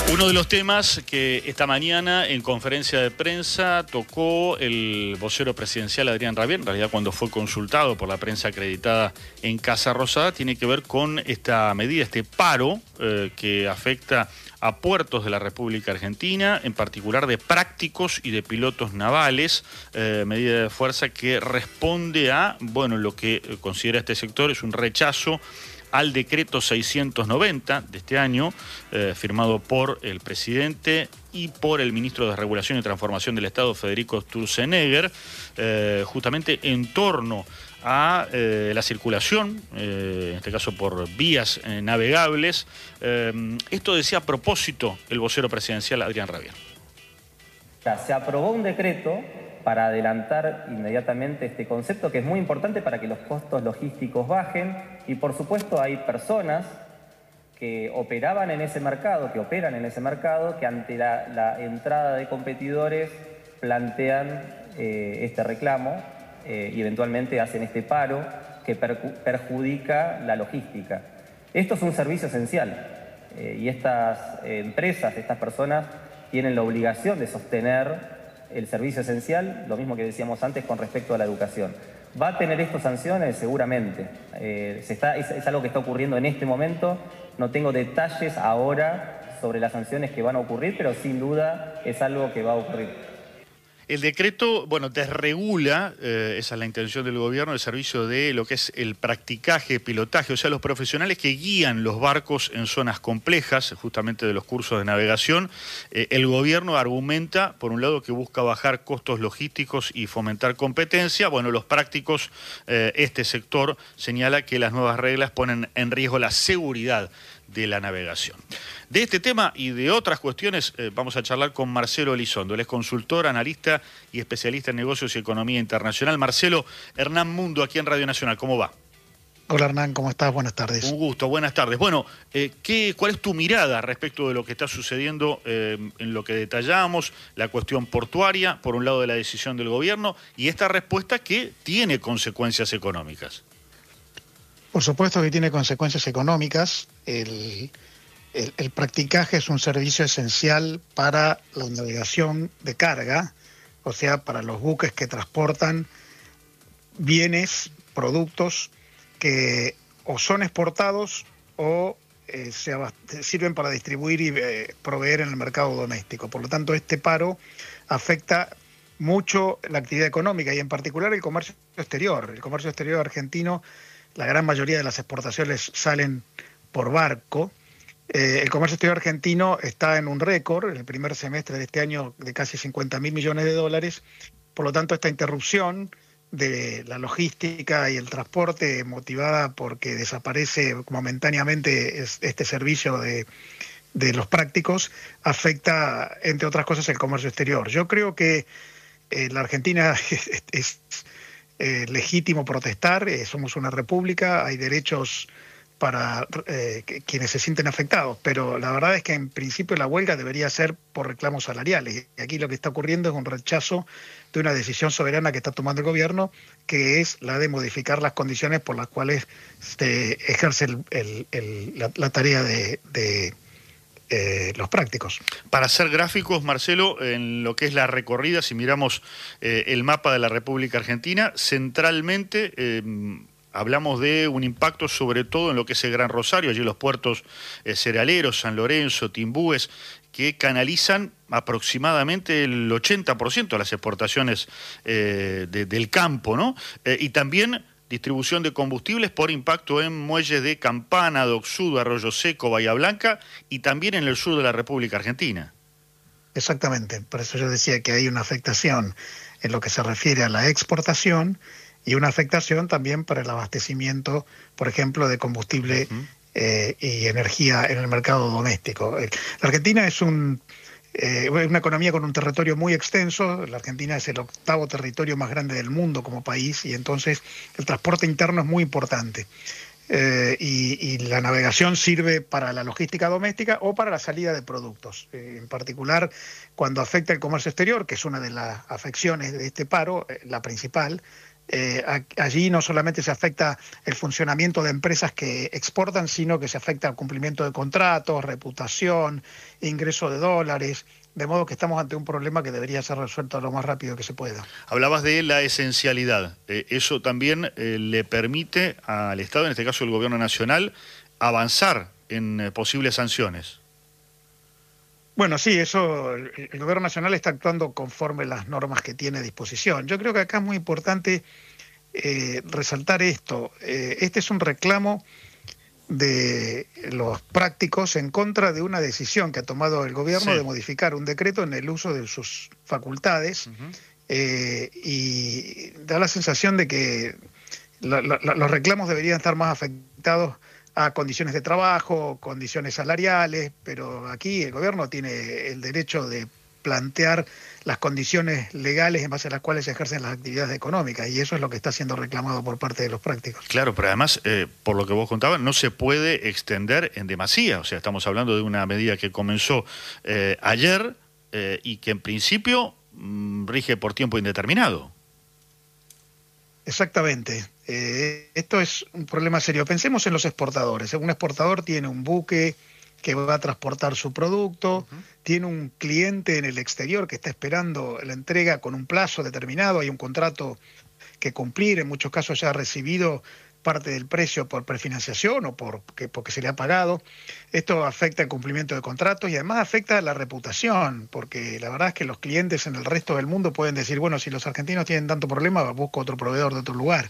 Uno de los temas que esta mañana en conferencia de prensa tocó el vocero presidencial Adrián Rabier, en realidad cuando fue consultado por la prensa acreditada en Casa Rosada, tiene que ver con esta medida, este paro que afecta a puertos de la República Argentina, en particular de prácticos y de pilotos navales, medida de fuerza que responde a, bueno, lo que considera este sector es un rechazo al decreto 690 de este año, firmado por el presidente y por el ministro de Regulación y Transformación del Estado, Federico Sturzenegger, justamente en torno a la circulación, en este caso por vías navegables. Esto decía a propósito el vocero presidencial Adrián Rabier. Se aprobó un decreto para adelantar inmediatamente este concepto, que es muy importante para que los costos logísticos bajen, y por supuesto hay personas que operaban en ese mercado, que operan en ese mercado, que ante la entrada de competidores plantean este reclamo y eventualmente hacen este paro que perjudica la logística. Esto es un servicio esencial y estas empresas, estas personas tienen la obligación de sostener el servicio esencial, lo mismo que decíamos antes con respecto a la educación. ¿Va a tener esto sanciones? Seguramente. Es algo que está ocurriendo en este momento. No tengo detalles ahora sobre las sanciones que van a ocurrir, pero sin duda es algo que va a ocurrir. El decreto, bueno, desregula, esa es la intención del gobierno, el servicio de lo que es el practicaje, pilotaje, o sea, los profesionales que guían los barcos en zonas complejas, justamente de los cursos de navegación. El gobierno argumenta, por un lado, que busca bajar costos logísticos y fomentar competencia. Bueno, los prácticos, este sector señala que las nuevas reglas ponen en riesgo la seguridad de la navegación. De este tema y de otras cuestiones vamos a charlar con Marcelo Elizondo. Él es consultor, analista y especialista en negocios y economía internacional. Marcelo, Hernán Mundo aquí en Radio Nacional, ¿cómo va? Hola Hernán, ¿cómo estás? Buenas tardes. Un gusto, buenas tardes. Bueno, ¿cuál es tu mirada respecto de lo que está sucediendo en lo que detallamos, la cuestión portuaria, por un lado de la decisión del gobierno, y esta respuesta que tiene consecuencias económicas? Por supuesto que tiene consecuencias económicas. El practicaje es un servicio esencial para la navegación de carga, o sea, para los buques que transportan bienes, productos que o son exportados o sirven para distribuir y proveer en el mercado doméstico. Por lo tanto, este paro afecta mucho la actividad económica y en particular el comercio exterior. El comercio exterior argentino, la gran mayoría de las exportaciones salen por barco. El comercio exterior argentino está en un récord, en el primer semestre de este año, de casi 50.000 millones de dólares. Por lo tanto, esta interrupción de la logística y el transporte, motivada porque desaparece momentáneamente este servicio de los prácticos, afecta, entre otras cosas, el comercio exterior. Yo creo que la Argentina es legítimo protestar, somos una república, hay derechos para quienes se sienten afectados, pero la verdad es que en principio la huelga debería ser por reclamos salariales. Y aquí lo que está ocurriendo es un rechazo de una decisión soberana que está tomando el gobierno, que es la de modificar las condiciones por las cuales se ejerce la tarea de los prácticos. Para ser gráficos, Marcelo, en lo que es la recorrida, si miramos el mapa de la República Argentina, centralmente hablamos de un impacto sobre todo en lo que es el Gran Rosario, allí los puertos cerealeros, San Lorenzo, Timbúes, que canalizan aproximadamente el 80% de las exportaciones del campo, ¿no? Y también distribución de combustibles por impacto en muelles de Campana, Dock Sud, Arroyo Seco, Bahía Blanca y también en el sur de la República Argentina. Exactamente, por eso yo decía que hay una afectación en lo que se refiere a la exportación y una afectación también para el abastecimiento, por ejemplo, de combustible y energía en el mercado doméstico. La Argentina es una economía con un territorio muy extenso. La Argentina es el 8º territorio más grande del mundo como país y entonces el transporte interno es muy importante. Y la navegación sirve para la logística doméstica o para la salida de productos. En particular, cuando afecta el comercio exterior, que es una de las afecciones de este paro, la principal, Allí no solamente se afecta el funcionamiento de empresas que exportan, sino que se afecta el cumplimiento de contratos, reputación, ingreso de dólares, de modo que estamos ante un problema que debería ser resuelto lo más rápido que se pueda. Hablabas de la esencialidad. Eso también le permite al Estado, en este caso el Gobierno Nacional, avanzar en posibles sanciones. Bueno, sí, eso, el Gobierno Nacional está actuando conforme las normas que tiene a disposición. Yo creo que acá es muy importante resaltar esto. Este es un reclamo de los prácticos en contra de una decisión que ha tomado el Gobierno de modificar un decreto en el uso de sus facultades, y da la sensación de que los reclamos deberían estar más afectados a condiciones de trabajo, condiciones salariales, pero aquí el Gobierno tiene el derecho de plantear las condiciones legales en base a las cuales se ejercen las actividades económicas, y eso es lo que está siendo reclamado por parte de los prácticos. Claro, pero además, por lo que vos contabas, no se puede extender en demasía. O sea, estamos hablando de una medida que comenzó ayer y que en principio rige por tiempo indeterminado. Exactamente. Esto es un problema serio. Pensemos en los exportadores. Un exportador tiene un buque que va a transportar su producto, tiene un cliente en el exterior que está esperando la entrega con un plazo determinado, hay un contrato que cumplir, en muchos casos ya ha recibido parte del precio por prefinanciación o porque se le ha pagado. Esto afecta el cumplimiento de contratos y además afecta la reputación, porque la verdad es que los clientes en el resto del mundo pueden decir, bueno, si los argentinos tienen tanto problema, busco otro proveedor de otro lugar.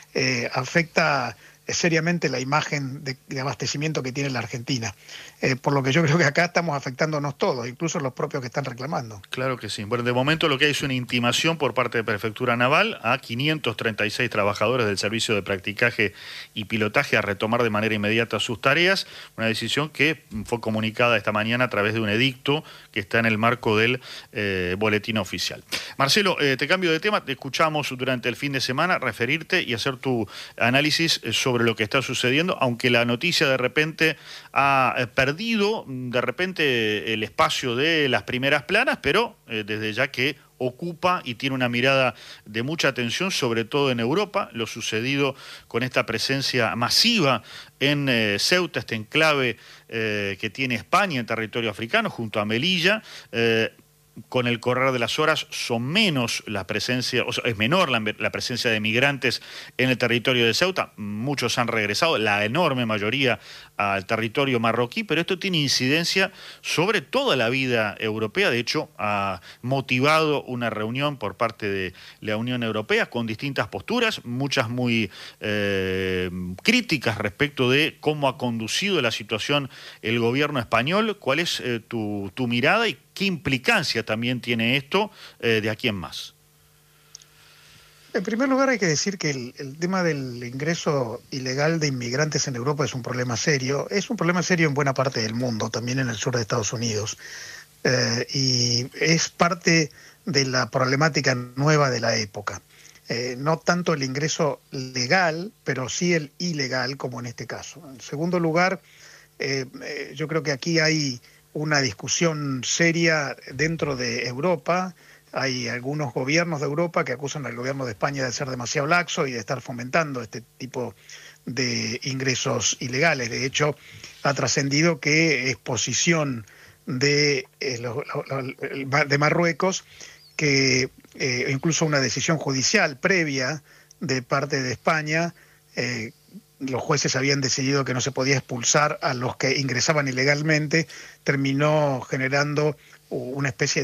Afecta seriamente la imagen de abastecimiento que tiene la Argentina. Por lo que yo creo que acá estamos afectándonos todos, incluso los propios que están reclamando. Claro que sí. Bueno, de momento lo que hay es una intimación por parte de Prefectura Naval a 536 trabajadores del Servicio de Practicaje y Pilotaje a retomar de manera inmediata sus tareas, una decisión que fue comunicada esta mañana a través de un edicto que está en el marco del boletín oficial. Marcelo, te cambio de tema, te escuchamos durante el fin de semana referirte y hacer tu análisis sobre lo que está sucediendo, aunque la noticia de repente ha perdido de repente el espacio de las primeras planas, pero desde ya que ocupa y tiene una mirada de mucha atención, sobre todo en Europa, lo sucedido con esta presencia masiva en Ceuta, este enclave que tiene España en territorio africano, junto a Melilla. Con el correr de las horas son menos la presencia, o sea, es menor la presencia de migrantes en el territorio de Ceuta. Muchos han regresado, la enorme mayoría al territorio marroquí, pero esto tiene incidencia sobre toda la vida europea. De hecho, ha motivado una reunión por parte de la Unión Europea con distintas posturas, muchas muy críticas respecto de cómo ha conducido la situación el gobierno español. ¿Cuál es tu mirada y qué implicancia también tiene esto de aquí en más? En primer lugar, hay que decir que el tema del ingreso ilegal de inmigrantes en Europa es un problema serio. Es un problema serio en buena parte del mundo, también en el sur de Estados Unidos. Y es parte de la problemática nueva de la época. No tanto el ingreso legal, pero sí el ilegal, como en este caso. En segundo lugar, yo creo que aquí hay una discusión seria dentro de Europa. Hay algunos gobiernos de Europa que acusan al gobierno de España de ser demasiado laxo y de estar fomentando este tipo de ingresos ilegales. De hecho, ha trascendido que es posición de Marruecos que incluso una decisión judicial previa de parte de España, los jueces habían decidido que no se podía expulsar a los que ingresaban ilegalmente, terminó generando una especie